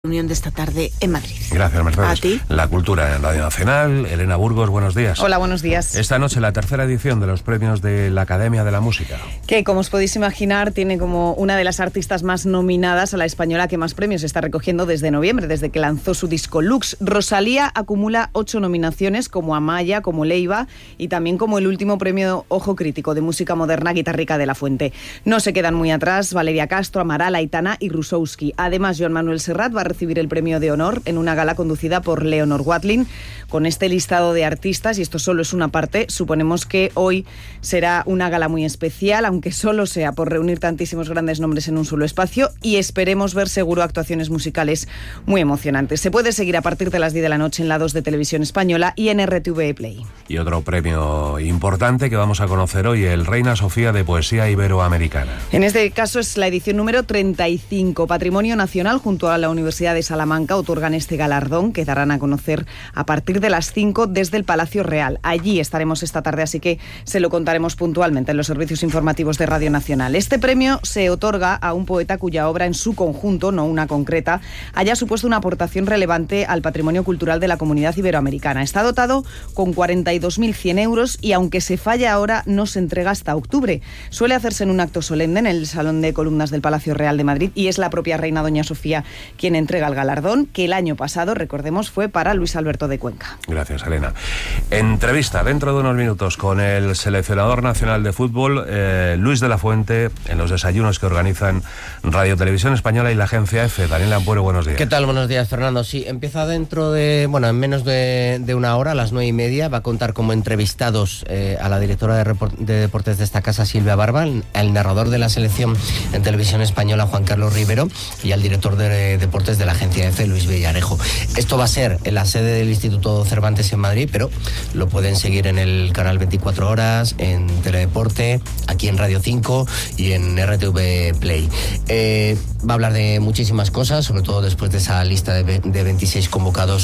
Reunión de esta tarde en Madrid. Gracias, Mercedes. A ti. La cultura en Radio Nacional. Elena Burgos, buenos días. Hola, buenos días. Esta noche la tercera edición de los premios de la Academia de la Música. Que, como os podéis imaginar, tiene como una de las artistas más nominadas a la española que más premios está recogiendo desde noviembre, desde que lanzó su disco Lux. Rosalía acumula 8 nominaciones, como Amaya, como Leiva y también como el último premio Ojo Crítico de música moderna Guitarrica de la Fuente. No se quedan muy atrás Valeria Castro, Amaral, Aitana y Rusowski. Además, Joan Manuel Serrat va a recibir el premio de honor en una gala conducida por Leonor Watling. Con este listado de artistas, y esto solo es una parte, suponemos que hoy será una gala muy especial, aunque solo sea por reunir tantísimos grandes nombres en un solo espacio, y esperemos ver seguro actuaciones musicales muy emocionantes. Se puede seguir a partir de las 10 de la noche en la 2 de Televisión Española y en RTV Play. Y otro premio importante que vamos a conocer hoy, el Reina Sofía de Poesía Iberoamericana. En este caso es la edición número 35. Patrimonio Nacional junto a la Universidad de Salamanca otorgan este galardón que darán a conocer a partir de las 5 desde el Palacio Real. Allí estaremos esta tarde, así que se lo contaremos puntualmente en los servicios informativos de Radio Nacional. Este premio se otorga a un poeta cuya obra en su conjunto, no una concreta, haya supuesto una aportación relevante al patrimonio cultural de la comunidad iberoamericana. Está dotado con 42.100 euros y aunque se falla ahora, no se entrega hasta octubre. Suele hacerse en un acto solemne en el Salón de Columnas del Palacio Real de Madrid y es la propia reina doña Sofía quien entrega el galardón, que el año pasado, recordemos, fue para Luis Alberto de Cuenca. Gracias, Elena. Entrevista dentro de unos minutos con el seleccionador nacional de fútbol, Luis de la Fuente, en los desayunos que organizan Radio Televisión Española y la agencia EFE. Daniel Ampuero, buenos días. ¿Qué tal? Buenos días, Fernando. Sí, empieza dentro de, en menos de una hora, a las 9:30, va a contar como entrevistados a la directora de deportes de esta casa, Silvia Barba, al narrador de la selección en Televisión Española, Juan Carlos Rivero, y al director de deportes de la agencia EFE, Luis Villarejo. Esto va a ser en la sede del Instituto Cervantes en Madrid, pero lo pueden seguir en el canal 24 horas, en Teledeporte, aquí en Radio 5 y en RTV Play. Va a hablar de muchísimas cosas, sobre todo después de esa lista de 26 convocados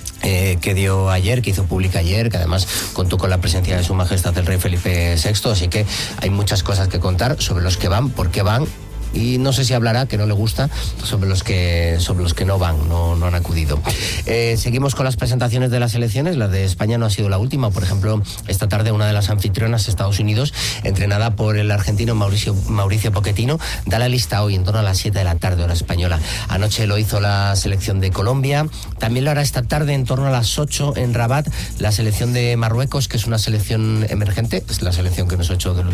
que dio ayer, que hizo pública ayer, que además contó con la presencia de Su Majestad el Rey Felipe VI, así que hay muchas cosas que contar sobre los que van, por qué van. Y no sé si hablará, que no le gusta, sobre los que no van, no han acudido. Seguimos con las presentaciones de las selecciones. La de España no ha sido la última. Por ejemplo, esta tarde una de las anfitrionas, Estados Unidos, entrenada por el argentino Mauricio Pochettino, da la lista hoy en torno a las 7 de la tarde, hora española. Anoche lo hizo la selección de Colombia. También lo hará esta tarde en torno a las 8 en Rabat, la selección de Marruecos, que es una selección emergente. Es la selección que nos ha hecho del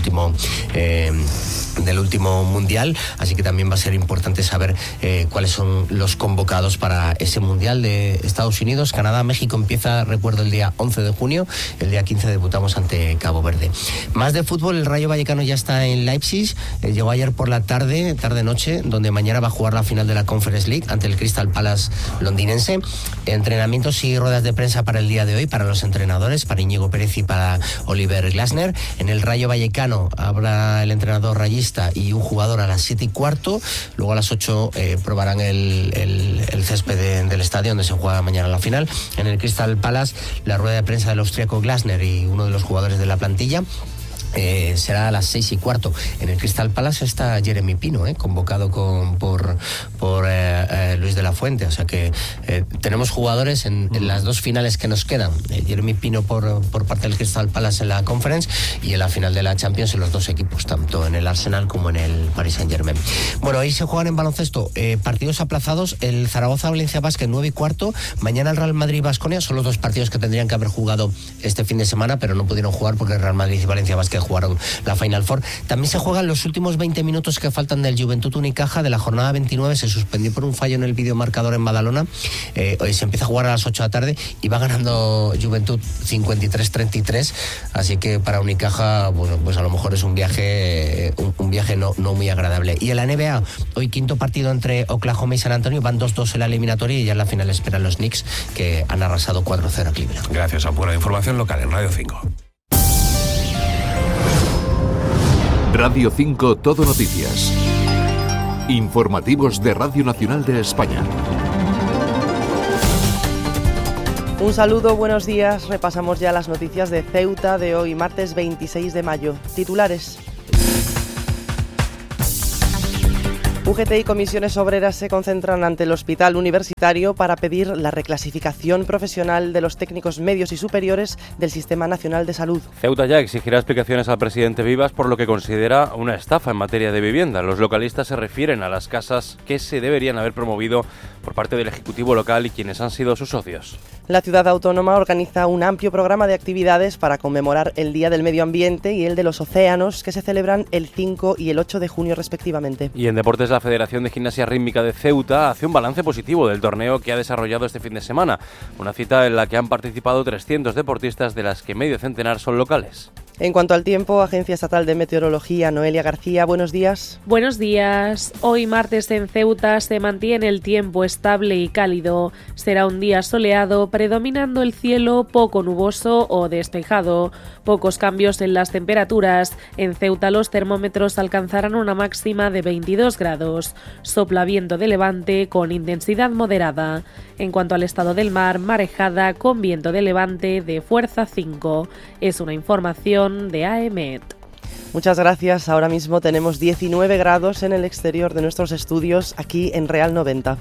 último mundial. Así que también va a ser importante saber cuáles son los convocados para ese Mundial de Estados Unidos. Canadá, México empieza, recuerdo, el día 11 de junio. El día 15 debutamos ante Cabo Verde. Más de fútbol, el Rayo Vallecano ya está en Leipzig. Llegó ayer por la tarde-noche, donde mañana va a jugar la final de la Conference League ante el Crystal Palace londinense. Entrenamientos y ruedas de prensa para el día de hoy, para los entrenadores, para Íñigo Pérez y para Oliver Glasner. En el Rayo Vallecano habrá el entrenador rayista y un jugador a las 7:15, luego a las 8 probarán el césped del estadio donde se juega mañana la final. En el Crystal Palace, la rueda de prensa del austríaco Glasner y uno de los jugadores de la plantilla. Será a las 6:15. En el Crystal Palace está Jeremy Pino, convocado por Luis de la Fuente. O sea que tenemos jugadores en las dos finales que nos quedan. Jeremy Pino por parte del Crystal Palace en la Conference y en la final de la Champions en los dos equipos, tanto en el Arsenal como en el Paris Saint-Germain. Bueno, ahí se juegan en baloncesto partidos aplazados. El Zaragoza-Valencia Basket 9:15. Mañana el Real Madrid-Baskonia. Son los dos partidos que tendrían que haber jugado este fin de semana, pero no pudieron jugar porque el Real Madrid y Valencia Basket jugaron la Final Four. También se juegan los últimos 20 minutos que faltan del Juventud Unicaja de la jornada 29. Se suspendió por un fallo en el videomarcador en Badalona. Hoy se empieza a jugar a las 8 de la tarde y va ganando Juventud 53-33. Así que para Unicaja, pues a lo mejor es un viaje no muy agradable. Y en la NBA, hoy quinto partido entre Oklahoma y San Antonio. Van 2-2 en la eliminatoria y ya en la final esperan los Knicks, que han arrasado 4-0 a Cleveland. Gracias, Ampuero. Información local en Radio 5. Radio 5 Todo Noticias. Informativos de Radio Nacional de España. Un saludo, buenos días. Repasamos ya las noticias de Ceuta de hoy, martes 26 de mayo. Titulares. UGT y comisiones obreras se concentran ante el Hospital Universitario para pedir la reclasificación profesional de los técnicos medios y superiores del Sistema Nacional de Salud. Ceuta ya exigirá explicaciones al presidente Vivas por lo que considera una estafa en materia de vivienda. Los localistas se refieren a las casas que se deberían haber promovido por parte del Ejecutivo local y quienes han sido sus socios. La ciudad autónoma organiza un amplio programa de actividades para conmemorar el Día del Medio Ambiente y el de los Océanos, que se celebran el 5 y el 8 de junio respectivamente. Y en deportes, la Federación de Gimnasia Rítmica de Ceuta hace un balance positivo del torneo que ha desarrollado este fin de semana. Una cita en la que han participado 300 deportistas, de las que medio centenar son locales. En cuanto al tiempo, Agencia Estatal de Meteorología, Noelia García, buenos días. Buenos días. Hoy martes en Ceuta se mantiene el tiempo estable y cálido. Será un día soleado, predominando el cielo poco nuboso o despejado. Pocos cambios en las temperaturas. En Ceuta los termómetros alcanzarán una máxima de 22 grados. Sopla viento de levante con intensidad moderada. En cuanto al estado del mar, marejada con viento de levante de fuerza 5. Es una información de AEMET. Muchas gracias. Ahora mismo tenemos 19 grados en el exterior de nuestros estudios aquí en Real 90.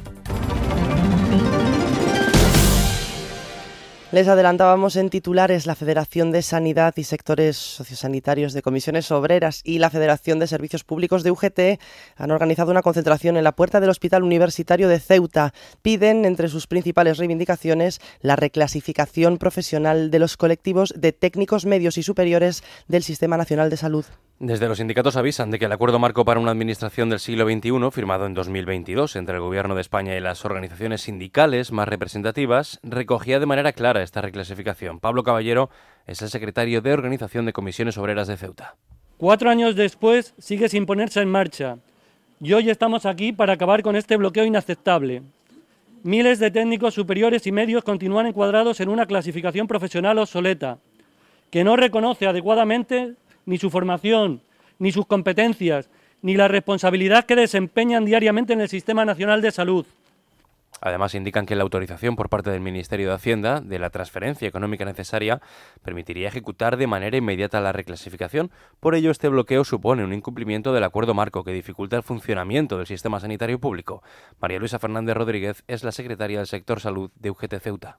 Les adelantábamos en titulares: la Federación de Sanidad y Sectores Sociosanitarios de Comisiones Obreras y la Federación de Servicios Públicos de UGT han organizado una concentración en la puerta del Hospital Universitario de Ceuta. Piden, entre sus principales reivindicaciones, la reclasificación profesional de los colectivos de técnicos medios y superiores del Sistema Nacional de Salud. Desde los sindicatos avisan de que el acuerdo marco para una administración del siglo XXI, firmado en 2022 entre el Gobierno de España y las organizaciones sindicales más representativas, recogía de manera clara esta reclasificación. Pablo Caballero es el secretario de Organización de Comisiones Obreras de Ceuta. 4 años después sigue sin ponerse en marcha y hoy estamos aquí para acabar con este bloqueo inaceptable. Miles de técnicos superiores y medios continúan encuadrados en una clasificación profesional obsoleta que no reconoce adecuadamente ni su formación, ni sus competencias, ni la responsabilidad que desempeñan diariamente en el Sistema Nacional de Salud. Además, indican que la autorización por parte del Ministerio de Hacienda de la transferencia económica necesaria permitiría ejecutar de manera inmediata la reclasificación. Por ello, este bloqueo supone un incumplimiento del acuerdo marco que dificulta el funcionamiento del sistema sanitario público. María Luisa Fernández Rodríguez es la secretaria del sector salud de UGT Ceuta.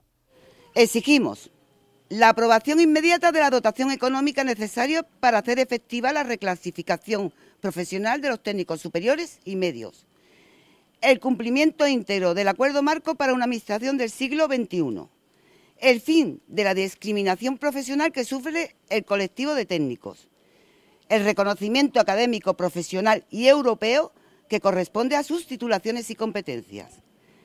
Exigimos la aprobación inmediata de la dotación económica necesaria para hacer efectiva la reclasificación profesional de los técnicos superiores y medios. El cumplimiento íntegro del acuerdo marco para una administración del siglo XXI. El fin de la discriminación profesional que sufre el colectivo de técnicos. El reconocimiento académico, profesional y europeo que corresponde a sus titulaciones y competencias.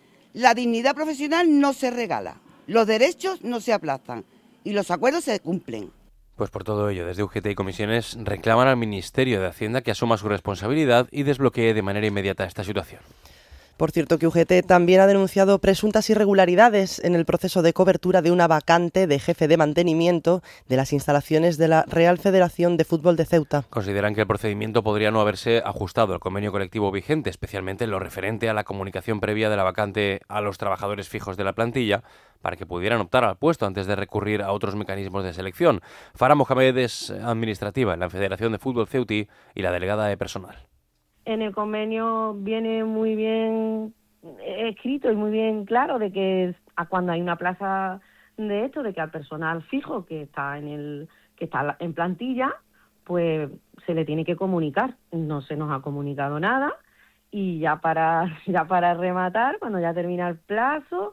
La dignidad profesional no se regala, los derechos no se aplazan y los acuerdos se cumplen. Pues por todo ello, desde UGT y comisiones reclaman al Ministerio de Hacienda que asuma su responsabilidad y desbloquee de manera inmediata esta situación. Por cierto, que UGT también ha denunciado presuntas irregularidades en el proceso de cobertura de una vacante de jefe de mantenimiento de las instalaciones de la Real Federación de Fútbol de Ceuta. Consideran que el procedimiento podría no haberse ajustado al convenio colectivo vigente, especialmente en lo referente a la comunicación previa de la vacante a los trabajadores fijos de la plantilla, para que pudieran optar al puesto antes de recurrir a otros mecanismos de selección. Farah Mohamed es administrativa en la Federación de Fútbol Ceutí y la delegada de personal. En el convenio viene muy bien escrito y muy bien claro de que cuando hay una plaza de esto, de que al personal fijo que está en plantilla, pues se le tiene que comunicar. No se nos ha comunicado nada y ya para rematar, cuando ya termina el plazo,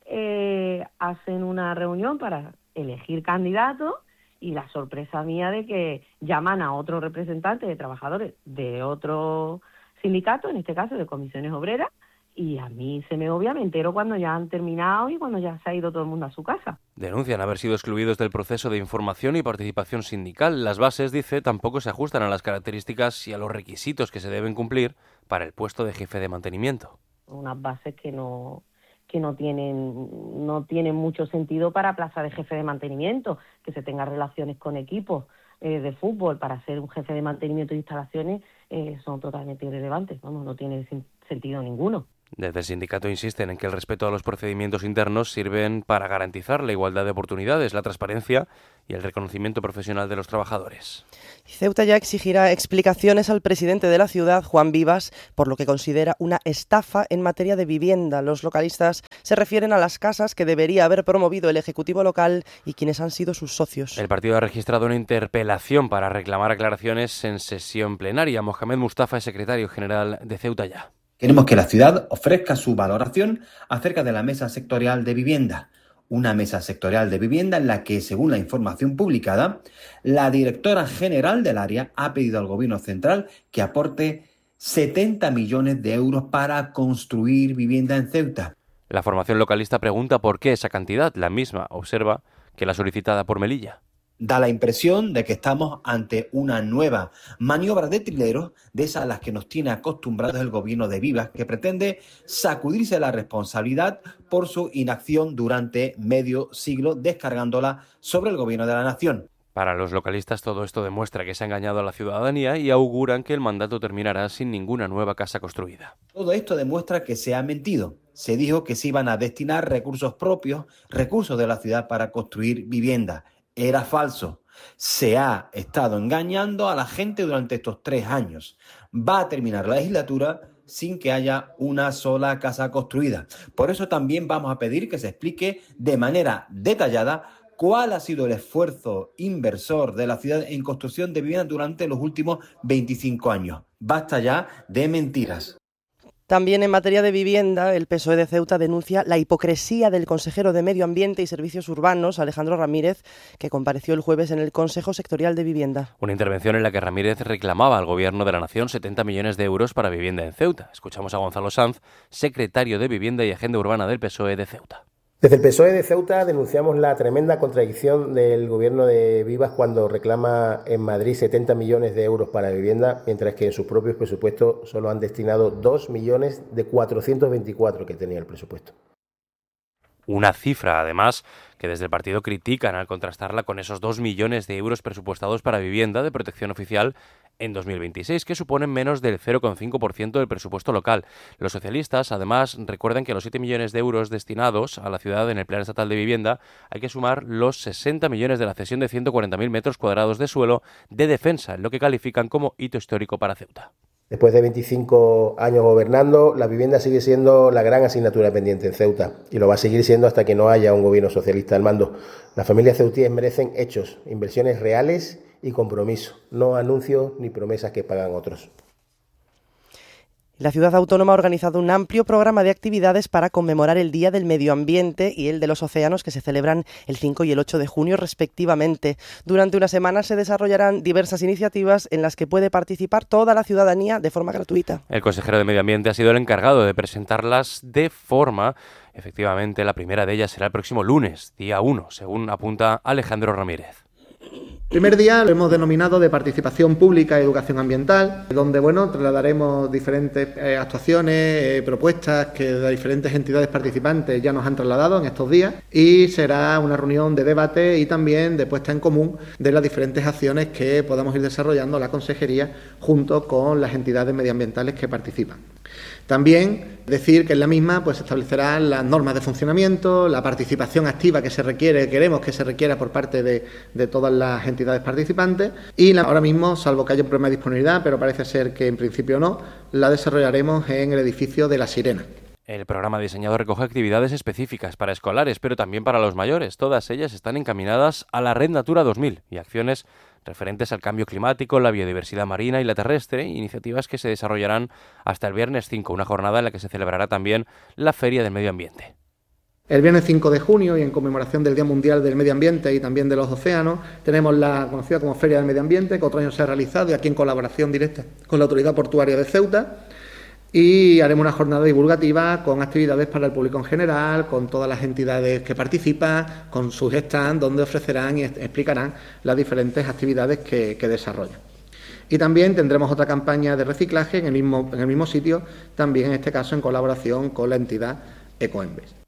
hacen una reunión para elegir candidatos. Y la sorpresa mía de que llaman a otro representante de trabajadores de otro sindicato, en este caso de comisiones obreras, y a mí se me obvia, me entero cuando ya han terminado y cuando ya se ha ido todo el mundo a su casa. Denuncian haber sido excluidos del proceso de información y participación sindical. Las bases, dice, tampoco se ajustan a las características y a los requisitos que se deben cumplir para el puesto de jefe de mantenimiento. Unas bases que no tienen mucho sentido para plaza de jefe de mantenimiento, que se tenga relaciones con equipos de fútbol para ser un jefe de mantenimiento de instalaciones son totalmente irrelevantes, no tiene sentido ninguno. Desde el sindicato insisten en que el respeto a los procedimientos internos sirven para garantizar la igualdad de oportunidades, la transparencia y el reconocimiento profesional de los trabajadores. Ceuta ya exigirá explicaciones al presidente de la ciudad, Juan Vivas, por lo que considera una estafa en materia de vivienda. Los localistas se refieren a las casas que debería haber promovido el Ejecutivo local y quienes han sido sus socios. El partido ha registrado una interpelación para reclamar aclaraciones en sesión plenaria. Mohamed Mustafa es secretario general de Ceuta ya. Queremos que la ciudad ofrezca su valoración acerca de la mesa sectorial de vivienda. Una mesa sectorial de vivienda en la que, según la información publicada, la directora general del área ha pedido al Gobierno central que aporte 70 millones de euros para construir vivienda en Ceuta. La formación localista pregunta por qué esa cantidad. La misma observa que la solicitada por Melilla. Da la impresión de que estamos ante una nueva maniobra de trilero, de esas a las que nos tiene acostumbrados el gobierno de Vivas, que pretende sacudirse la responsabilidad por su inacción durante medio siglo, descargándola sobre el gobierno de la nación. Para los localistas todo esto demuestra que se ha engañado a la ciudadanía y auguran que el mandato terminará sin ninguna nueva casa construida. Todo esto demuestra que se ha mentido. Se dijo que se iban a destinar recursos propios, recursos de la ciudad para construir vivienda. Era falso. Se ha estado engañando a la gente durante estos 3 años. Va a terminar la legislatura sin que haya una sola casa construida. Por eso también vamos a pedir que se explique de manera detallada cuál ha sido el esfuerzo inversor de la ciudad en construcción de viviendas durante los últimos 25 años. Basta ya de mentiras. También en materia de vivienda, el PSOE de Ceuta denuncia la hipocresía del consejero de Medio Ambiente y Servicios Urbanos, Alejandro Ramírez, que compareció el jueves en el Consejo Sectorial de Vivienda. Una intervención en la que Ramírez reclamaba al Gobierno de la Nación 70 millones de euros para vivienda en Ceuta. Escuchamos a Gonzalo Sanz, secretario de Vivienda y Agenda Urbana del PSOE de Ceuta. Desde el PSOE de Ceuta denunciamos la tremenda contradicción del gobierno de Vivas cuando reclama en Madrid 70 millones de euros para vivienda, mientras que en sus propios presupuestos solo han destinado 2 millones de 424 que tenía el presupuesto. Una cifra, además, que desde el partido critican al contrastarla con esos 2 millones de euros presupuestados para vivienda de protección oficial en 2026, que suponen menos del 0,5% del presupuesto local. Los socialistas, además, recuerdan que a los 7 millones de euros destinados a la ciudad en el Plan Estatal de Vivienda hay que sumar los 60 millones de la cesión de 140.000 metros cuadrados de suelo de defensa, en lo que califican como hito histórico para Ceuta. Después de 25 años gobernando, la vivienda sigue siendo la gran asignatura pendiente en Ceuta y lo va a seguir siendo hasta que no haya un gobierno socialista al mando. Las familias ceutíes merecen hechos, inversiones reales y compromiso, no anuncios ni promesas que pagan otros. La ciudad autónoma ha organizado un amplio programa de actividades para conmemorar el Día del Medio Ambiente y el de los Océanos, que se celebran el 5 y el 8 de junio respectivamente. Durante una semana se desarrollarán diversas iniciativas en las que puede participar toda la ciudadanía de forma gratuita. El consejero de Medio Ambiente ha sido el encargado de presentarlas de forma. Efectivamente, la primera de ellas será el próximo lunes, día 1, según apunta Alejandro Ramírez. El primer día lo hemos denominado de participación pública y educación ambiental, donde trasladaremos diferentes actuaciones, propuestas que de diferentes entidades participantes ya nos han trasladado en estos días, y será una reunión de debate y también de puesta en común de las diferentes acciones que podamos ir desarrollando la Consejería junto con las entidades medioambientales que participan. También decir que en la misma se establecerán las normas de funcionamiento, la participación activa que queremos que se requiera por parte de todas las entidades participantes, y ahora mismo, salvo que haya un problema de disponibilidad, pero parece ser que en principio no, la desarrollaremos en el edificio de La Sirena. El programa diseñado recoge actividades específicas para escolares, pero también para los mayores. Todas ellas están encaminadas a la Red Natura 2000 y acciones referentes al cambio climático, la biodiversidad marina y la terrestre, iniciativas que se desarrollarán hasta el viernes 5, una jornada en la que se celebrará también la Feria del Medio Ambiente. El viernes 5 de junio, y en conmemoración del Día Mundial del Medio Ambiente y también de los océanos, tenemos la conocida como Feria del Medio Ambiente, que otro año se ha realizado y aquí en colaboración directa con la Autoridad Portuaria de Ceuta. Y haremos una jornada divulgativa con actividades para el público en general, con todas las entidades que participan, con sus stands donde ofrecerán y explicarán las diferentes actividades que desarrollan. Y también tendremos otra campaña de reciclaje en el mismo sitio, también en este caso en colaboración con la entidad Ecoembes.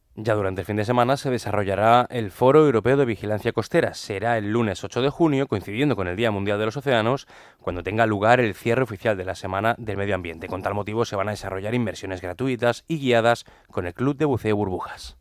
Ya durante el fin de semana se desarrollará el Foro Europeo de Vigilancia Costera. Será el lunes 8 de junio, coincidiendo con el Día Mundial de los Océanos, cuando tenga lugar el cierre oficial de la Semana del Medio Ambiente. Con tal motivo se van a desarrollar inversiones gratuitas y guiadas con el Club de Buceo Burbujas.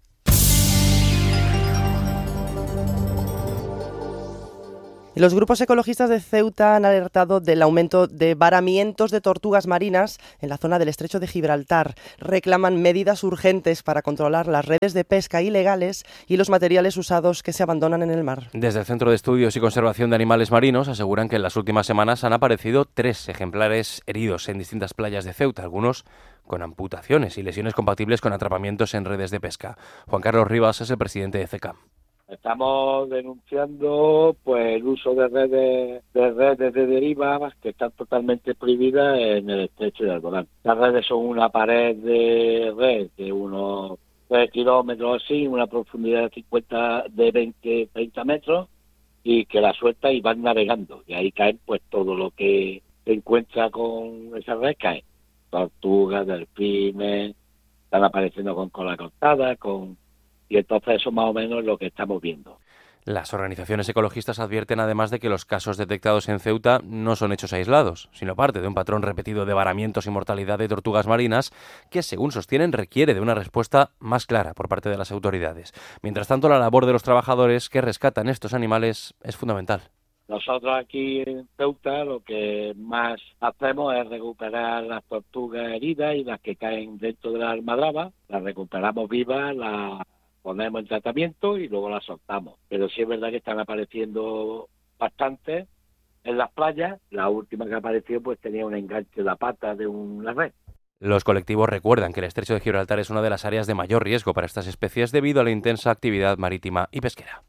Los grupos ecologistas de Ceuta han alertado del aumento de varamientos de tortugas marinas en la zona del estrecho de Gibraltar. Reclaman medidas urgentes para controlar las redes de pesca ilegales y los materiales usados que se abandonan en el mar. Desde el Centro de Estudios y Conservación de Animales Marinos aseguran que en las últimas semanas han aparecido 3 ejemplares heridos en distintas playas de Ceuta, algunos con amputaciones y lesiones compatibles con atrapamientos en redes de pesca. Juan Carlos Rivas es el presidente de CECAM. Estamos denunciando pues el uso de redes de deriva que están totalmente prohibidas en el estrecho de Alborán. Las redes son una pared de red de unos 3 kilómetros así, una profundidad de 20-30 metros y que la suelta y van navegando. Y ahí caen pues todo lo que se encuentra con esa red cae. Tortugas, delfines, están apareciendo con cola cortada, y entonces eso más o menos es lo que estamos viendo. Las organizaciones ecologistas advierten además de que los casos detectados en Ceuta no son hechos aislados, sino parte de un patrón repetido de varamientos y mortalidad de tortugas marinas que, según sostienen, requiere de una respuesta más clara por parte de las autoridades. Mientras tanto, la labor de los trabajadores que rescatan estos animales es fundamental. Nosotros aquí en Ceuta lo que más hacemos es recuperar las tortugas heridas y las que caen dentro de la almadraba, las recuperamos vivas, las ponemos en tratamiento y luego las soltamos. Pero sí es verdad que están apareciendo bastantes en las playas. La última que apareció pues tenía un enganche de la pata de una red. Los colectivos recuerdan que el estrecho de Gibraltar es una de las áreas de mayor riesgo para estas especies debido a la intensa actividad marítima y pesquera.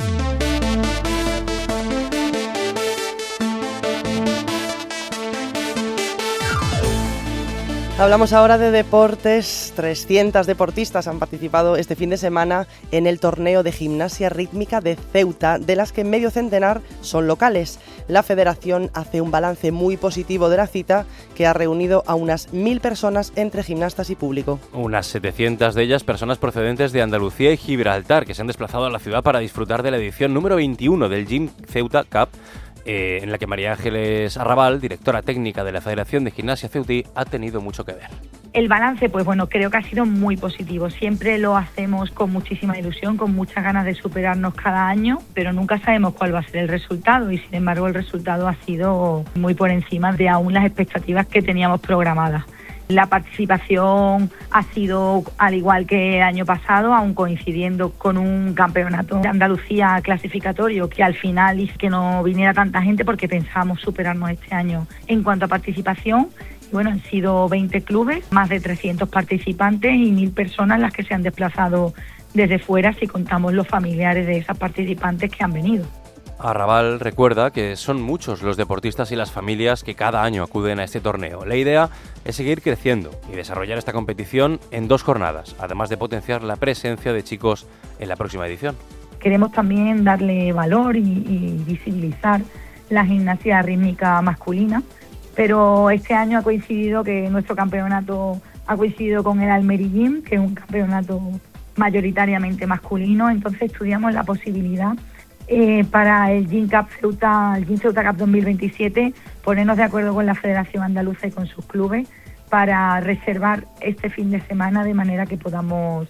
Hablamos ahora de deportes. 300 deportistas han participado este fin de semana en el torneo de gimnasia rítmica de Ceuta, de las que medio centenar son locales. La federación hace un balance muy positivo de la cita, que ha reunido a unas 1.000 personas entre gimnastas y público. Unas 700 de ellas personas procedentes de Andalucía y Gibraltar, que se han desplazado a la ciudad para disfrutar de la edición número 21 del Gym Ceuta Cup, en la que María Ángeles Arrabal, directora técnica de la Federación de Gimnasia Ceutí, ha tenido mucho que ver. El balance, pues bueno, creo que ha sido muy positivo. Siempre lo hacemos con muchísima ilusión, con muchas ganas de superarnos cada año, pero nunca sabemos cuál va a ser el resultado y sin embargo el resultado ha sido muy por encima de aún las expectativas que teníamos programadas. La participación ha sido al igual que el año pasado, aun coincidiendo con un campeonato de Andalucía clasificatorio que al final hizo que no viniera tanta gente porque pensábamos superarnos este año en cuanto a participación. Bueno, han sido 20 clubes, más de 300 participantes y 1.000 personas las que se han desplazado desde fuera si contamos los familiares de esas participantes que han venido. Arrabal recuerda que son muchos los deportistas y las familias que cada año acuden a este torneo. La idea es seguir creciendo y desarrollar esta competición en 2 jornadas, además de potenciar la presencia de chicos en la próxima edición. Queremos también darle valor y visibilizar la gimnasia rítmica masculina, pero este año ha coincidido que nuestro campeonato ha coincidido con el Almería Gym, que es un campeonato mayoritariamente masculino, entonces estudiamos la posibilidad para el Gym Ceuta Cup 2027, ponernos de acuerdo con la Federación Andaluza y con sus clubes para reservar este fin de semana de manera que podamos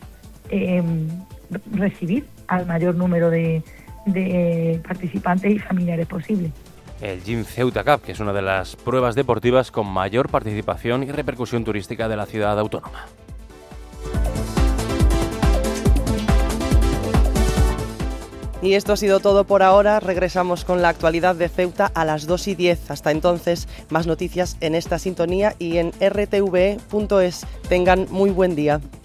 recibir al mayor número de participantes y familiares posible. El Gym Ceuta Cup, que es una de las pruebas deportivas con mayor participación y repercusión turística de la ciudad autónoma. Y esto ha sido todo por ahora. Regresamos con la actualidad de Ceuta a las 2:10. Hasta entonces, más noticias en esta sintonía y en rtve.es. Tengan muy buen día.